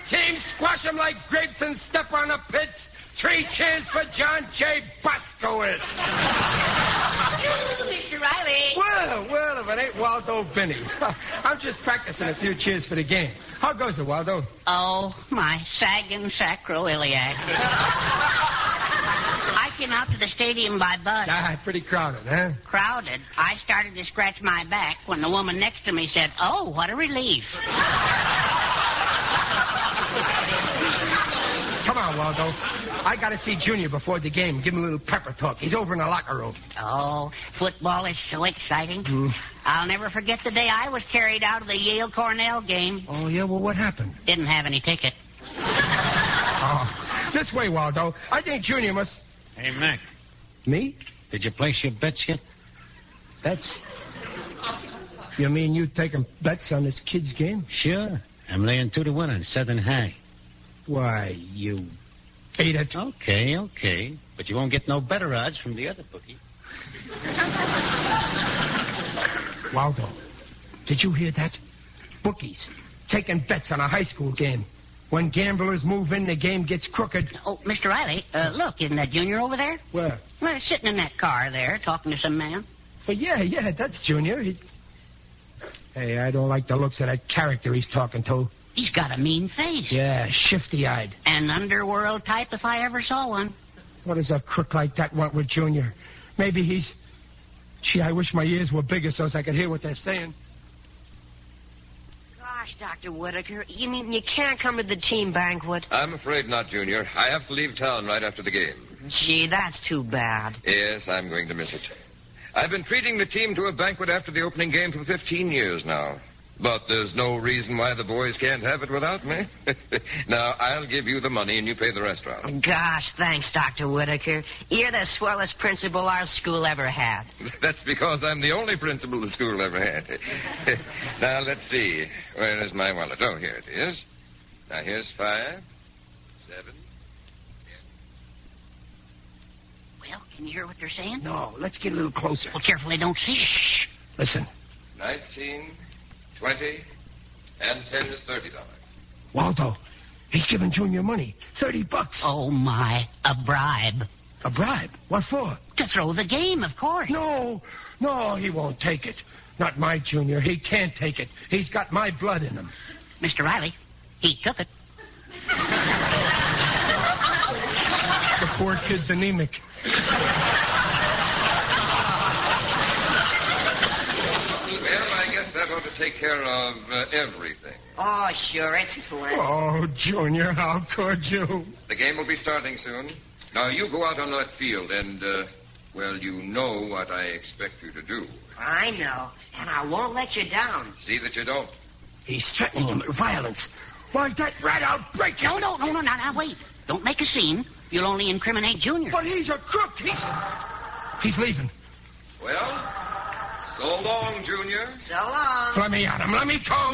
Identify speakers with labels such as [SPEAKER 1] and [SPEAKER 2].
[SPEAKER 1] team, squash them like grapes and step on the pitch. 3 cheers for John J. Boskowitz.
[SPEAKER 2] Mr. Riley.
[SPEAKER 1] Well, if it ain't Waldo Binney. I'm just practicing a few cheers for the game. How goes it, Waldo?
[SPEAKER 2] Oh, my sagging sacroiliac. I came out to the stadium by bus.
[SPEAKER 1] Pretty crowded, huh?
[SPEAKER 2] Crowded. I started to scratch my back when the woman next to me said, "Oh, what a relief."
[SPEAKER 1] Come on, Waldo. I got to see Junior before the game. Give him a little pepper talk. He's over in the locker room.
[SPEAKER 2] Oh, football is so exciting. I'll never forget the day I was carried out of the Yale-Cornell game.
[SPEAKER 1] Oh, yeah? Well, what happened?
[SPEAKER 2] Didn't have any ticket.
[SPEAKER 1] Oh, this way, Waldo. I think Junior must...
[SPEAKER 3] Hey, Mac.
[SPEAKER 1] Me?
[SPEAKER 3] Did you place your bets yet?
[SPEAKER 1] Bets? You mean you taking bets on this kid's game?
[SPEAKER 3] Sure. I'm laying 2-1 on Southern High.
[SPEAKER 1] Why, you ate it.
[SPEAKER 3] Okay. But you won't get no better odds from the other bookie.
[SPEAKER 1] Waldo, did you hear that? Bookies taking bets on a high school game. When gamblers move in, the game gets crooked.
[SPEAKER 2] Oh, Mr. Riley, look, isn't that Junior over there?
[SPEAKER 1] Where?
[SPEAKER 2] Well, sitting in that car there, talking to some man.
[SPEAKER 1] Well, yeah, that's Junior. Hey, I don't like the looks of that character he's talking to.
[SPEAKER 2] He's got a mean face.
[SPEAKER 1] Yeah, shifty-eyed.
[SPEAKER 2] An underworld type if I ever saw one.
[SPEAKER 1] What does a crook like that want with Junior? Maybe he's... Gee, I wish my ears were bigger so I could hear what they're saying.
[SPEAKER 4] Gosh, Dr. Whitaker, you mean you can't come to the team banquet?
[SPEAKER 5] I'm afraid not, Junior. I have to leave town right after the game.
[SPEAKER 4] Gee, that's too bad.
[SPEAKER 5] Yes, I'm going to miss it. I've been treating the team to a banquet after the opening game for 15 years now. But there's no reason why the boys can't have it without me. Now, I'll give you the money and you pay the restaurant.
[SPEAKER 4] Gosh, thanks, Dr. Whitaker. You're the swellest principal our school ever had.
[SPEAKER 5] That's because I'm the only principal the school ever had. Now, let's see. Where is my wallet? Oh, here it is. Now, here's 5, 7...
[SPEAKER 2] Well, can you hear what they're saying?
[SPEAKER 1] No, let's get a little closer.
[SPEAKER 2] Well, careful they don't see.
[SPEAKER 1] Shh. Listen.
[SPEAKER 5] 19, 20, and 10 is $30.
[SPEAKER 1] Waldo, he's giving Junior money. $30.
[SPEAKER 2] Oh, my. A bribe.
[SPEAKER 1] A bribe? What for?
[SPEAKER 2] To throw the game, of course.
[SPEAKER 1] No, he won't take it. Not my Junior. He can't take it. He's got my blood in him.
[SPEAKER 2] Mr. Riley, he took it.
[SPEAKER 1] The poor kid's anemic.
[SPEAKER 5] Well, I guess that ought to take care of everything.
[SPEAKER 4] Oh, sure, it's fun.
[SPEAKER 1] Oh, Junior, how could you?
[SPEAKER 5] The game will be starting soon. Now, you go out on that field and, well, you know what I expect you to do.
[SPEAKER 4] I know, and I won't let you down.
[SPEAKER 5] See that you don't.
[SPEAKER 1] He's threatening him with violence. Why, that rat, I'll break you.
[SPEAKER 2] No, now, wait. Don't make a scene. You'll only incriminate Junior.
[SPEAKER 1] But he's a crook. He's leaving.
[SPEAKER 5] Well, so long, Junior.
[SPEAKER 4] So long.
[SPEAKER 1] Let me at him. Let me go.